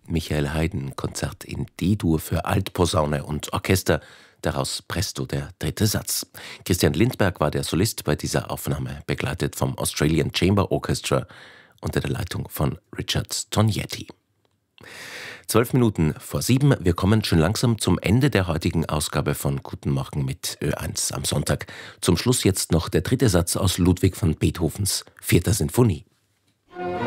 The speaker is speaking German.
Michael Haydn, Konzert in D-Dur für Altposaune und Orchester, daraus Presto der 3. Satz. Christian Lindberg war der Solist bei dieser Aufnahme, begleitet vom Australian Chamber Orchestra unter der Leitung von Richard Tognetti. 6:12. Wir kommen schon langsam zum Ende der heutigen Ausgabe von Guten Morgen mit Ö1 am Sonntag. Zum Schluss jetzt noch der 3. Satz aus Ludwig van Beethovens 4. Sinfonie.